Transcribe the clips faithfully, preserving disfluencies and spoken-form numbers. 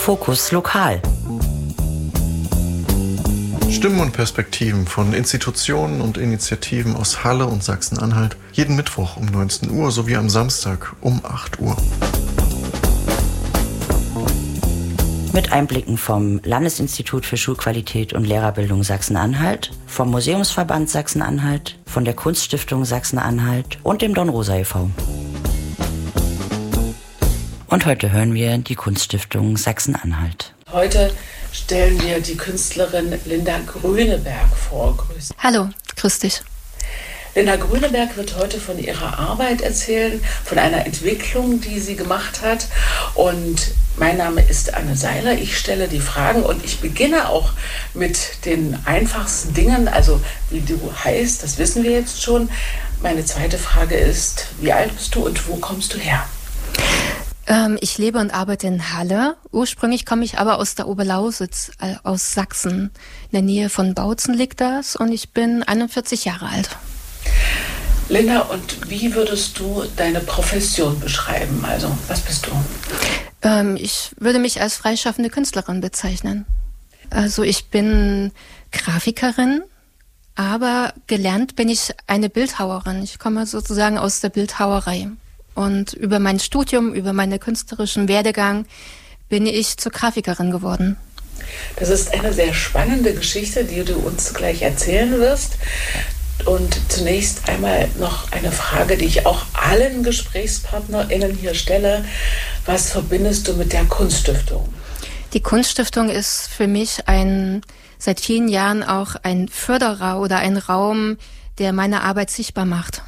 Fokus Lokal. Stimmen und Perspektiven von Institutionen und Initiativen aus Halle und Sachsen-Anhalt. Jeden Mittwoch um neunzehn Uhr sowie am Samstag um acht Uhr. Mit Einblicken vom Landesinstitut für Schulqualität und Lehrerbildung Sachsen-Anhalt, vom Museumsverband Sachsen-Anhalt, von der Kunststiftung Sachsen-Anhalt und dem Dornrosa e V Und heute hören wir die Kunststiftung Sachsen-Anhalt. Heute stellen wir die Künstlerin Linda Grüneberg vor. Grüß. Hallo, grüß dich. Linda Grüneberg wird heute von ihrer Arbeit erzählen, von einer Entwicklung, die sie gemacht hat. Und mein Name ist Anne Seiler. Ich stelle die Fragen und ich beginne auch mit den einfachsten Dingen. Also wie du heißt, das wissen wir jetzt schon. Meine zweite Frage ist, wie alt bist du und wo kommst du her? Ähm, ich lebe und arbeite in Halle. Ursprünglich komme ich aber aus der Oberlausitz, äh, aus Sachsen. In der Nähe von Bautzen liegt das und ich bin einundvierzig Jahre alt. Linda, und wie würdest du deine Profession beschreiben? Also, was bist du? Ähm, ich würde mich als freischaffende Künstlerin bezeichnen. Also ich bin Grafikerin, aber gelernt bin ich eine Bildhauerin. Ich komme sozusagen aus der Bildhauerei. Und über mein Studium, über meinen künstlerischen Werdegang bin ich zur Grafikerin geworden. Das ist eine sehr spannende Geschichte, die du uns gleich erzählen wirst. Und zunächst einmal noch eine Frage, die ich auch allen GesprächspartnerInnen hier stelle. Was verbindest du mit der Kunststiftung? Die Kunststiftung ist für mich ein, seit vielen Jahren auch ein Förderer oder ein Raum, der meine Arbeit sichtbar macht.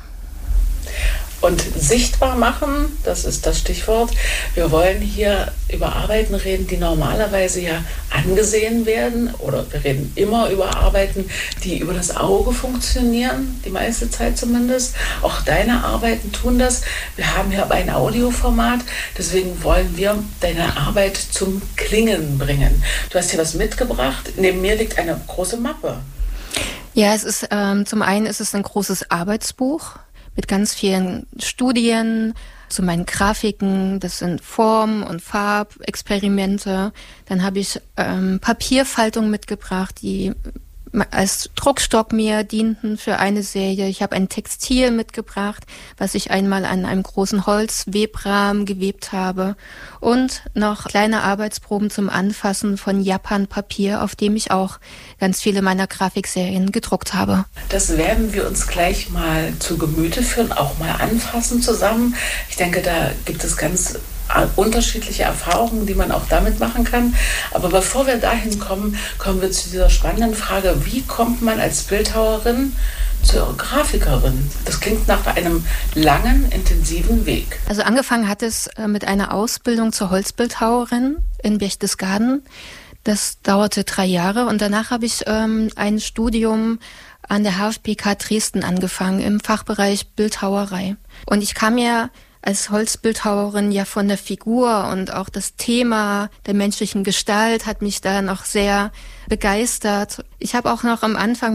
Und sichtbar machen, das ist das Stichwort. Wir wollen hier über Arbeiten reden, die normalerweise ja angesehen werden. Oder wir reden immer über Arbeiten, die über das Auge funktionieren, die meiste Zeit zumindest. Auch deine Arbeiten tun das. Wir haben hier aber ein Audioformat, deswegen wollen wir deine Arbeit zum Klingen bringen. Du hast hier was mitgebracht. Neben mir liegt eine große Mappe. Ja, es ist ähm, zum einen ist es ein großes Arbeitsbuch mit ganz vielen Studien zu meinen Grafiken. Das sind Form- und Farbexperimente. Dann habe ich ähm, Papierfaltung mitgebracht, die als Druckstock mir dienten für eine Serie. Ich habe ein Textil mitgebracht, was ich einmal an einem großen Holzwebrahmen gewebt habe. Und noch kleine Arbeitsproben zum Anfassen von Japan-Papier, auf dem ich auch ganz viele meiner Grafikserien gedruckt habe. Das werden wir uns gleich mal zu Gemüte führen, auch mal anfassen zusammen. Ich denke, da gibt es ganz unterschiedliche Erfahrungen, die man auch damit machen kann. Aber bevor wir dahin kommen, kommen wir zu dieser spannenden Frage, wie kommt man als Bildhauerin zur Grafikerin? Das klingt nach einem langen, intensiven Weg. Also angefangen hat es mit einer Ausbildung zur Holzbildhauerin in Berchtesgaden. Das dauerte drei Jahre und danach habe ich ähm, ein Studium an der H F P K Dresden angefangen im Fachbereich Bildhauerei. Und ich kam ja als Holzbildhauerin ja von der Figur und auch das Thema der menschlichen Gestalt hat mich da noch sehr begeistert. Ich habe auch noch am Anfang